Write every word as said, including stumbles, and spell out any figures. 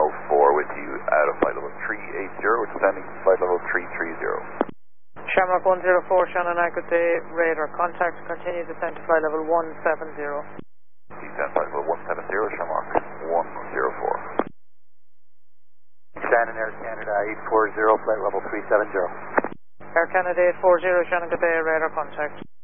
oh four with you out of flight level three eighty, we're descending flight level three three zero. Shamrock one zero four, Shannon, good day, radar contact, continue descent to flight level one seven zero. Descent flight level one seven zero, Shamrock one zero four. Shannon Air Canada eight four zero, flight level three seven zero. Air Canada eight four zero, Shannon, good day, radar contact.